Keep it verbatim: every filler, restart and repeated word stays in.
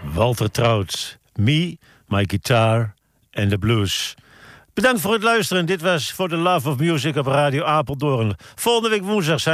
Walter Trout, Me, My Guitar and the Blues. Bedankt voor het luisteren. Dit was For the Love of Music op Radio Apeldoorn. Volgende week woensdag zijn